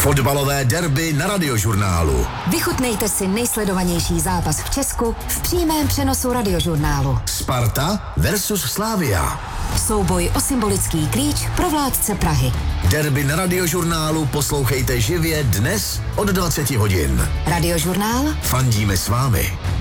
Fotbalové derby na Radiožurnálu. Vychutnejte si nejsledovanější zápas v Česku v přímém přenosu Radiožurnálu. Sparta versus Slavia. Souboj o symbolický klíč pro vládce Prahy. Derby na Radiožurnálu poslouchejte živě dnes od 20 hodin. Radiožurnál. Fandíme s vámi.